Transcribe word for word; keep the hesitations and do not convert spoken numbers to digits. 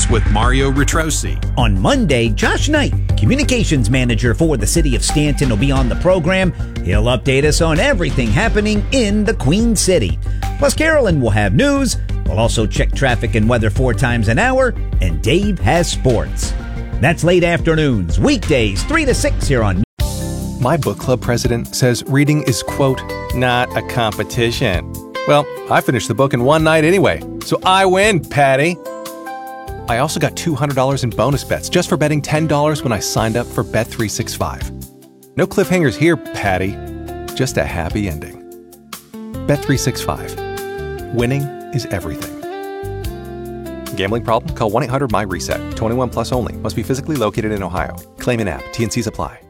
Sports with Mario Retrosi. On Monday, Josh Knight, communications manager for the city of Stanton, will be on the program. He'll update us on everything happening in the Queen City. Plus, Carolyn will have news. We'll also check traffic and weather four times an hour. And Dave has sports. That's late afternoons, weekdays, three to six here on. My book club president says reading is, quote, not a competition. Well, I finished the book in one night anyway, so I win, Patty. I also got two hundred dollars in bonus bets just for betting ten dollars when I signed up for Bet three sixty-five. No cliffhangers here, Patty. Just a happy ending. Bet three sixty-five. Winning is everything. Gambling problem? Call one eight hundred M Y RESET. twenty-one plus only. Must be physically located in Ohio. Claim in app. T and C's apply.